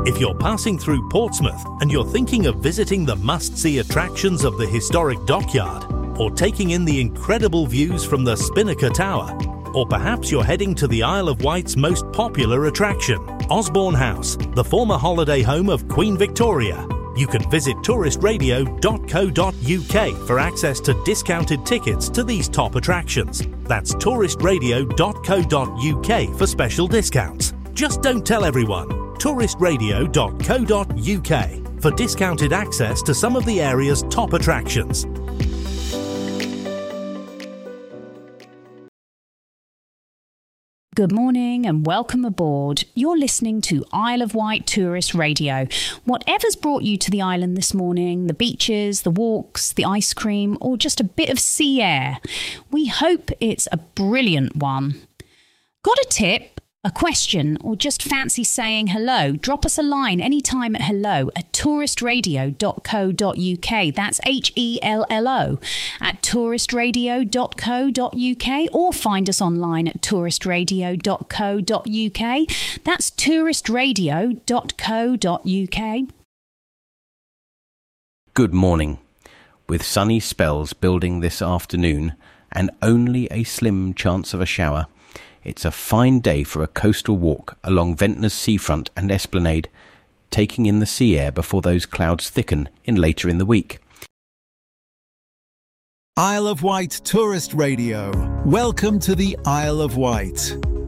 If you're passing through Portsmouth and you're thinking of visiting the must-see attractions of the historic dockyard, or taking in the incredible views from the Spinnaker Tower, or perhaps you're heading to the Isle of Wight's most popular attraction, Osborne House, the former holiday home of Queen Victoria, you can visit touristradio.co.uk for access to discounted tickets to these top attractions. That's touristradio.co.uk for special discounts. Just don't tell everyone. touristradio.co.uk for discounted access to some of the area's top attractions. Good morning and welcome aboard. You're listening to Isle of Wight Tourist Radio. Whatever's brought you to the island this morning, the beaches, the walks, the ice cream, or just a bit of sea air, we hope it's a brilliant one. Got a tip, a question, or just fancy saying hello? Drop us a line anytime at hello@touristradio.co.uk. That's HELLO at touristradio.co.uk, or find us online at touristradio.co.uk. That's touristradio.co.uk. Good morning. With sunny spells building this afternoon and only a slim chance of a shower, it's a fine day for a coastal walk along Ventnor's seafront and esplanade, taking in the sea air before those clouds thicken later in the week. Isle of Wight Tourist Radio. Welcome to the Isle of Wight.